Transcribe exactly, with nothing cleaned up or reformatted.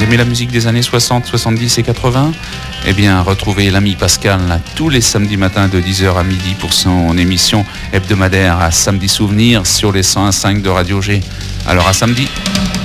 Vous aimez la musique des années soixante, soixante-dix et quatre-vingts? Eh bien, retrouvez l'ami Pascal là, tous les samedis matins de dix heures à midi pour son émission hebdomadaire à Samedi Souvenir sur les cent un virgule cinq de Radio G. Alors à samedi.